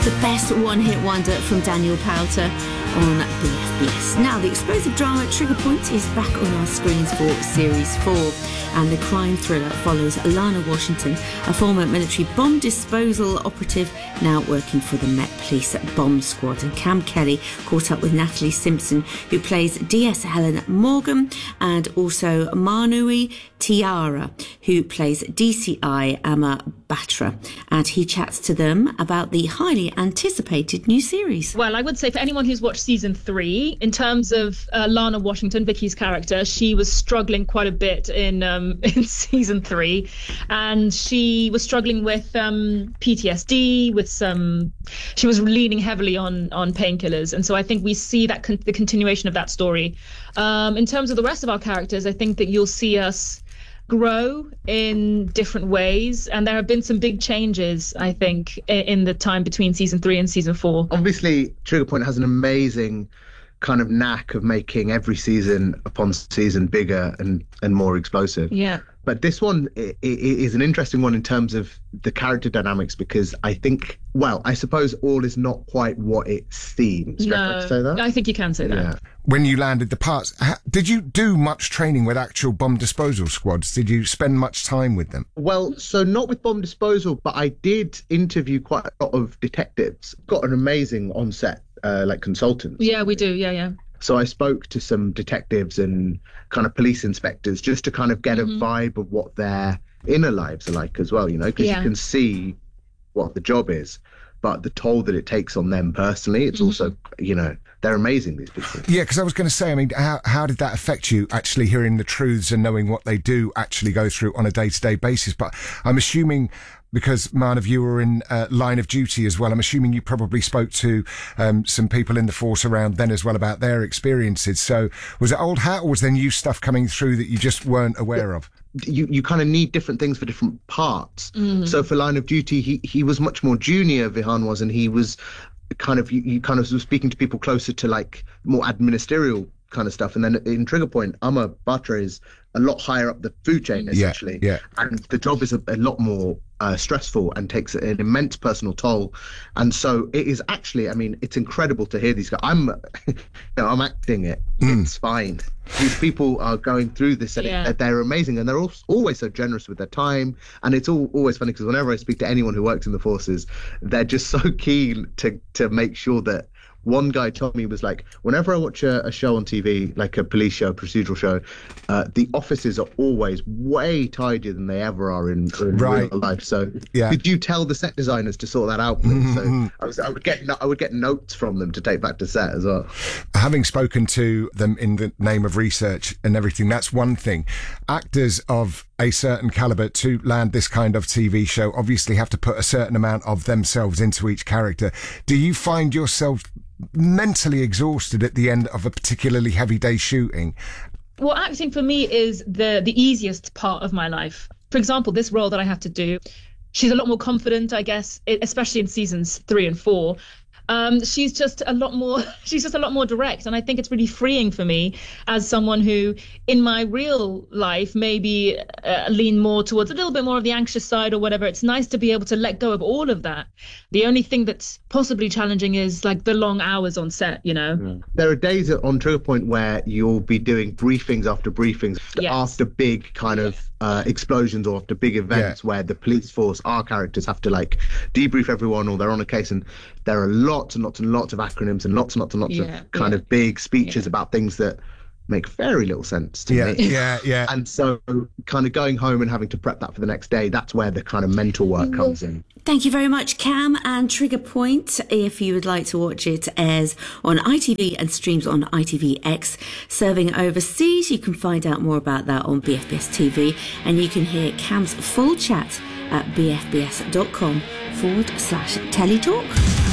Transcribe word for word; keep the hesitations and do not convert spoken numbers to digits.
the best one-hit wonder from Daniel Powter on B F B S. Now, the explosive drama Trigger Point is back on our screens for Series four, and the crime thriller follows Lana Washington, a former military bomb disposal operative now working for the Met Police Bomb Squad. And Cam Kelly caught up with Natalie Simpson, who plays D S Helen Morgan, and also Manui Tiara, who plays D C I Amma Batra, and he chats to them about the highly anticipated new series. Well, I would say for anyone who's watched season three, in terms of uh, Lana Washington, Vicky's character, she was struggling quite a bit in um, in season three, and she was struggling with um, P T S D, with some. She was leaning heavily on on painkillers, and so I think we see that con- the continuation of that story. Um, in terms of the rest of our characters, I think that you'll see us grow in different ways, and there have been some big changes, I think, in the time between season three and season four. Obviously, Trigger Point has an amazing kind of knack of making every season upon season bigger and and more explosive. Yeah. But this one i- i- is an interesting one in terms of the character dynamics, because I think, well, I suppose all is not quite what it seems. Do you reckon I could say that? I think you can say that. Yeah. When you landed the parts, ha- did you do much training with actual bomb disposal squads? Did you spend much time with them? Well, so not with bomb disposal, but I did interview quite a lot of detectives. Got an amazing on-set uh, like consultants. Yeah, we do. Yeah, yeah. So I spoke to some detectives and kind of police inspectors just to kind of get Mm-hmm. a vibe of what their inner lives are like as well, you know, because Yeah. you can see what the job is, but the toll that it takes on them personally, it's Mm-hmm. also, you know, they're amazing, these people. Yeah, because I was going to say, I mean, how, how did that affect you, actually hearing the truths and knowing what they do actually go through on a day-to-day basis? But I'm assuming, because man of you were in uh, line of duty as well, I'm assuming you probably spoke to um, some people in the force around then as well about their experiences. So was it old hat, or was there new stuff coming through that you just weren't aware of? You you kind of need different things for different parts. So for Line of Duty, he he was much more junior, Vihan was, and he was kind of, you, you kind of was speaking to people closer to like more administerial kind of stuff. And then in Trigger Point, Amma Batra is a lot higher up the food chain, essentially. Yeah, yeah. And the job is a, a lot more uh, stressful and takes an immense personal toll. And so it is actually, I mean, it's incredible to hear these guys. I'm, you know, I'm acting it. Mm. It's fine. These people are going through this, and Yeah. it, they're amazing, and they're all, always so generous with their time. And it's all always funny because whenever I speak to anyone who works in the forces, they're just so keen to to make sure that. One guy told me, was like, whenever I watch a, a show on T V, like a police show, procedural show, uh, the offices are always way tidier than they ever are in, in Right. real life. So Yeah. could you tell the set designers to sort that out, please? So I, was, I would get no- I would get notes from them to take back to set as well. Having spoken to them in the name of research and everything, that's one thing. Actors of a certain caliber to land this kind of T V show obviously have to put a certain amount of themselves into each character. Do you find yourself mentally exhausted at the end of a particularly heavy day shooting? Well, acting for me is the the easiest part of my life. For example, this role that I have to do, she's a lot more confident, I guess, e- especially in seasons three and four. Um, she's just a lot more, she's just a lot more direct. And I think it's really freeing for me as someone who in my real life maybe uh, lean more towards a little bit more of the anxious side or whatever. It's nice to be able to let go of all of that. The only thing that's possibly challenging is like the long hours on set, you know? There are days on Trigger Point where you'll be doing briefings after briefings Yes. after big kind of uh, explosions or after big events where the police force, our characters, have to like debrief everyone or they're on a case, and there are lots and lots and lots of acronyms and lots and lots and lots Yeah, of kind yeah. of big speeches about things that make very little sense to Yeah, me. yeah, yeah. And so kind of going home and having to prep that for the next day, that's where the kind of mental work comes in. Thank you very much, Cam. And Trigger Point, if you would like to watch it, airs on I T V and streams on I T V X. Serving overseas, you can find out more about that on B F B S T V, and you can hear Cam's full chat at bfbs.com forward slash teletalk.